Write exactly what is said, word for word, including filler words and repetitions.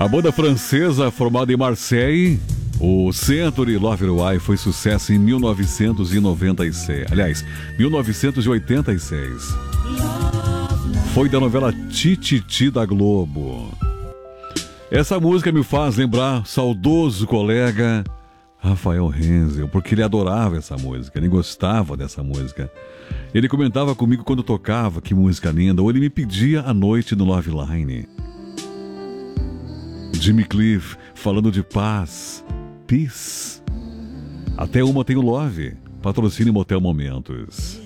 A banda francesa formada em Marseille, o Century Love Why, foi sucesso em mil novecentos e noventa e seis. Aliás, mil novecentos e oitenta e seis. Foi da novela Tititi da Globo. Essa música me faz lembrar saudoso colega Rafael Renzel, porque ele adorava essa música, ele gostava dessa música. Ele comentava comigo quando tocava, que música linda, ou ele me pedia à noite no Love Line. Jimmy Cliff, falando de paz, peace. Até uma tem o Love, patrocínio Motel Momentos.